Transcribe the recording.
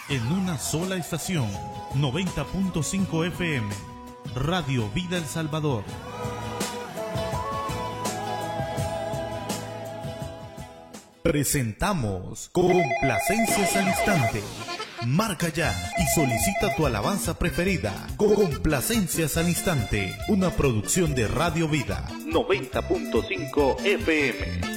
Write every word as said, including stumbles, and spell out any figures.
en una sola estación, noventa punto cinco F M, Radio Vida El Salvador. Presentamos Complacencias al Instante. Marca ya y solicita tu alabanza preferida. Complacencias al Instante, una producción de Radio Vida noventa punto cinco F M.